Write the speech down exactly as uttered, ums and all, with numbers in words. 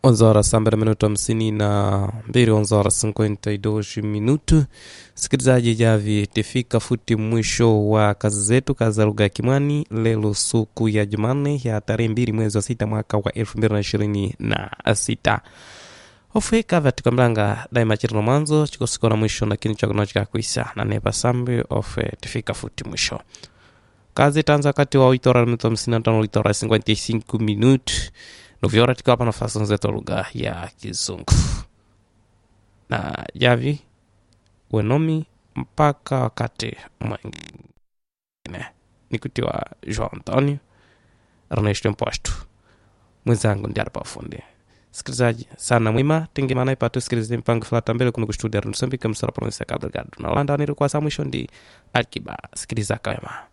onze horas sambira minuto hamsini na mbili, onze horas cinquenta e dois minuto. Sikilizaji, javi tifika futi mwisho wa kazi zetu, kazi za lugha ya Kimwani lelo siku ya Jumanne ya tarehe mbili mwezi wa sita mwaka wa elfu mbili na ishirini na sita. Ofika vatika mlanga daima chirino mwanzo chikosiko na mwisho na kini chako nochika kuisa na nepa sambi ofe tifika futi mwisho. Kazi tanza kati wa uitora minuto hamsini na tano uitora cinquenta e cinco minuto. Novyora tika hapa nafasi nzeto lugha ya Kizungu. Na javi wenomi mpaka wakati mwengine. Nikutiwa João Antonio Ernesto Imposto, mwenzangu ndiye hapa fundi. Sikilizaji sana mwima tingi maana ipatu sikilizaji mpango fulata mbele kuna kustudia Msambika msara provinsi ya Cabo Delgado. Na Holanda nilikuwa saa mwisho ndi Akiba. Sikiliza kama